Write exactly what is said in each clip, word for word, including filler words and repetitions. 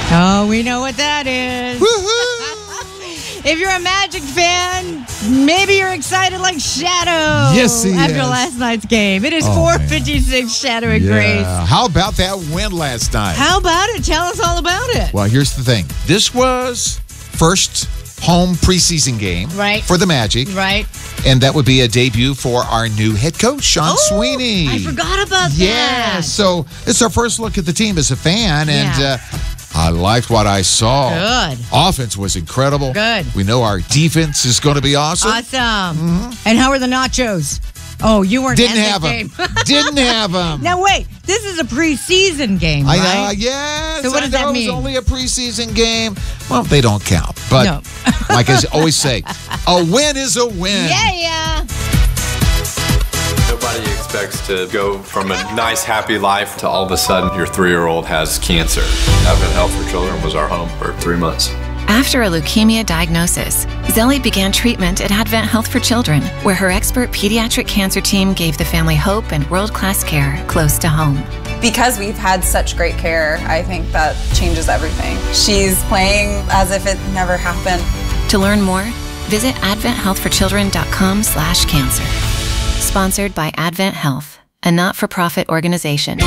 Oh, we know what that is. Woohoo! If you're a Magic fan, maybe you're excited like Shadow. Yes, he after is. last night's game. It is Oh, four fifty-six Shadow and Grace. Yeah. How about that win last night? How about it? Tell us all about it. Well, here's the thing. This was first home preseason game Right. for the Magic. Right. And that would be a debut for our new head coach, Sean Oh, Sweeney. I forgot about Yeah, that. so it's our first look at the team as a fan, and Yeah. uh, I liked what I saw. Good. Offense was incredible. Good. We know our defense is going to be awesome. Awesome. And how are the nachos? Oh, you weren't Didn't at this have game. them. Didn't have them. Now, wait. This is a preseason game, I right? know, yes. So what I does that know mean? It's only a preseason game. Well, they don't count. But No. like I always say, a win is a win. Yeah, yeah. Nobody expects to go from a nice, happy life to all of a sudden your three-year-old has cancer. Advent Health for Children was our home for three months. After a leukemia diagnosis, Zelly began treatment at Advent Health for Children, where her expert pediatric cancer team gave the family hope and world-class care close to home. Because we've had such great care, I think that changes everything. She's playing as if it never happened. To learn more, visit advent health for children dot com slash cancer. Sponsored by Advent Health, a not-for-profit organization.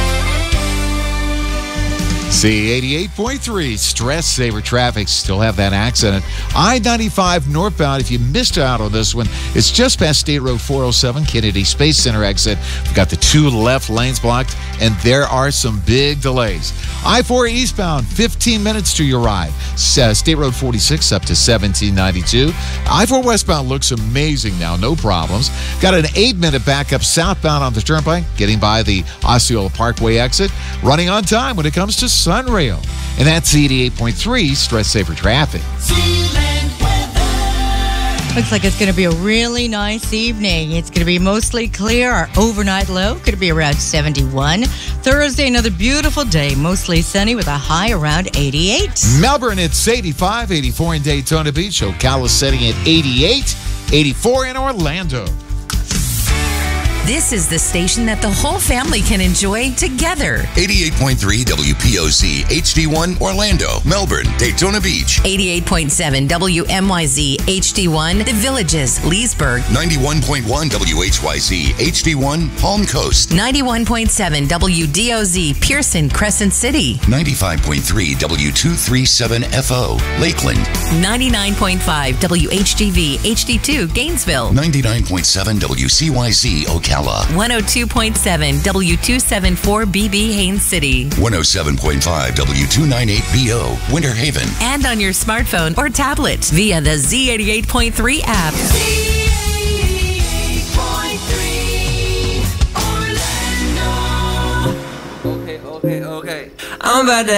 C eighty-eight point three, Stress Saver Traffic. Still have that accident. I ninety-five northbound, if you missed out on this one, it's just past State Road four oh seven, Kennedy Space Center exit. We've got the two left lanes blocked, and there are some big delays. I four eastbound, fifteen minutes to your ride. Uh, State Road forty-six up to seventeen ninety-two. I four westbound looks amazing now, no problems. Got an eight-minute backup southbound on the turnpike, getting by the Osceola Parkway exit. Running on time when it comes to Sunrail. And that's eighty-eight point three, Stress Saver Traffic. Looks like it's going to be a really nice evening. It's going to be mostly clear. Our overnight low could be around seventy-one. Thursday, another beautiful day, mostly sunny with a high around eighty-eight. Melbourne, it's eighty-five, eighty-four in Daytona Beach. Ocala setting at eighty-eight, eighty-four in Orlando. This is the station that the whole family can enjoy together. eighty-eight point three W P O Z H D one Orlando, Melbourne, Daytona Beach. eighty-eight point seven W M Y Z H D one The Villages, Leesburg. ninety-one point one W H Y Z H D one Palm Coast. ninety-one point seven W D O Z Pearson, Crescent City. ninety-five point three W two thirty-seven F O Lakeland. ninety-nine point five W H G V H D two Gainesville. ninety-nine point seven W C Y Z Ocala. one oh two point seven W two seventy-four B B Haines City. one oh seven point five W two ninety-eight B O Winter Haven. And on your smartphone or tablet via the Z eighty-eight point three app. Z eighty-eight point three Orlando. Okay, okay, okay. I'm about to